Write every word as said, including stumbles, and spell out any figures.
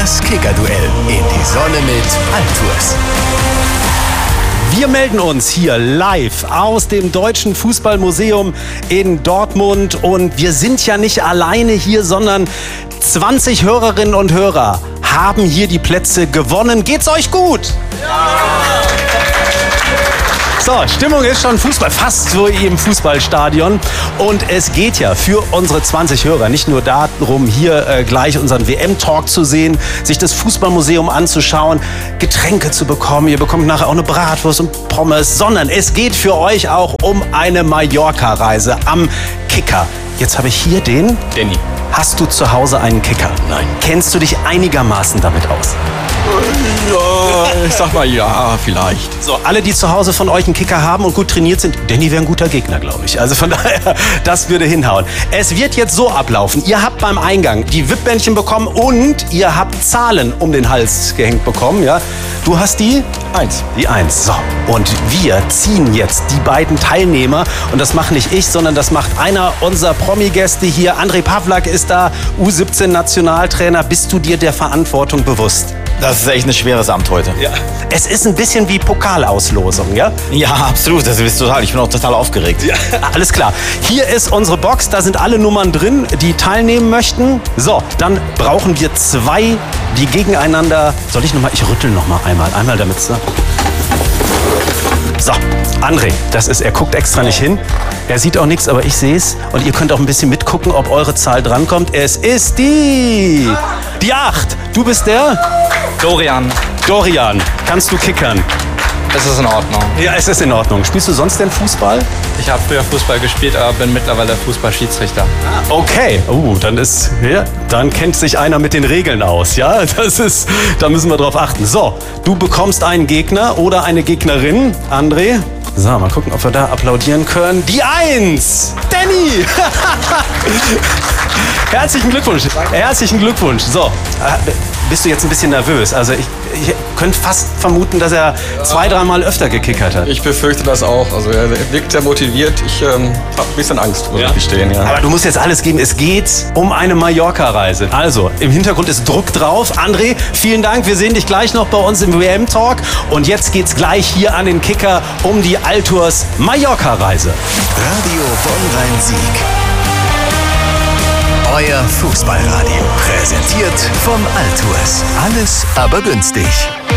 Das Kicker-Duell in die Sonne mit Altours. Wir melden uns hier live aus dem Deutschen Fußballmuseum in Dortmund und wir sind ja nicht alleine hier, sondern zwanzig Hörerinnen und Hörer haben hier die Plätze gewonnen. Geht's euch gut? Ja! So, Stimmung ist schon Fußball, fast so wie im Fußballstadion. Und es geht ja für unsere zwanzig Hörer nicht nur darum, hier äh, gleich unseren W M-Talk zu sehen, sich das Fußballmuseum anzuschauen, Getränke zu bekommen. Ihr bekommt nachher auch eine Bratwurst und Pommes, sondern es geht für euch auch um eine Mallorca-Reise am Kicker. Jetzt habe ich hier den... Danny. Hast du zu Hause einen Kicker? Nein. Kennst du dich einigermaßen damit aus? Ja, ich sag mal ja, vielleicht. So, alle, die zu Hause von euch einen Kicker haben und gut trainiert sind, Danny wäre ein guter Gegner, glaube ich. Also von daher, das würde hinhauen. Es wird jetzt so ablaufen. Ihr habt beim Eingang die V I P-Bändchen bekommen und ihr habt Zahlen um den Hals gehängt bekommen. Ja? Du hast die? Eins. Die Eins. So, und wir ziehen jetzt die beiden Teilnehmer. Und das mache nicht ich, sondern das macht einer unserer Promi-Gäste hier. André Pavlak ist da, U siebzehn Nationaltrainer. Bist du dir der Verantwortung bewusst? Das ist echt ein schweres Amt heute. Ja. Es ist ein bisschen wie Pokalauslosung, ja? Ja, absolut. Das ist total. Ich bin auch total aufgeregt. Ja. Alles klar. Hier ist unsere Box. Da sind alle Nummern drin, die teilnehmen möchten. So, dann brauchen wir zwei, die gegeneinander... Soll ich nochmal... Ich rüttel nochmal einmal. Einmal damit es... So, André, das ist... Er guckt extra nicht hin. Er sieht auch nichts, aber ich sehe es. Und ihr könnt auch ein bisschen mitgucken, ob eure Zahl drankommt. Es ist die... Die acht. Du bist der... Dorian. Dorian, kannst du kickern? Es ist in Ordnung. Ja, es ist in Ordnung. Spielst du sonst denn Fußball? Ich habe früher Fußball gespielt, aber bin mittlerweile Fußballschiedsrichter. Okay, uh, dann ist, ja, dann kennt sich einer mit den Regeln aus, ja? Das ist, da müssen wir drauf achten. So, du bekommst einen Gegner oder eine Gegnerin, André. So, mal gucken, ob wir da applaudieren können. Die Eins! Danny! Herzlichen Glückwunsch. Herzlichen Glückwunsch. So, bist du jetzt ein bisschen nervös? Also ich, ich könnte fast vermuten, dass er zwei, dreimal öfter gekickert hat. Ich befürchte das auch. Also er wirkt sehr motiviert. Ich ähm, habe ein bisschen Angst, muss ja. ich gestehen. Ja. Aber du musst jetzt alles geben. Es geht um eine Mallorca-Reise. Also, im Hintergrund ist Druck drauf. André, vielen Dank. Wir sehen dich gleich noch bei uns im W M-Talk. Und jetzt geht's gleich hier an den Kicker um die Altours Mallorca-Reise. Radio Bonn-Rhein-Sieg. Euer Fußballradio. Präsentiert von Altours. Alles aber günstig.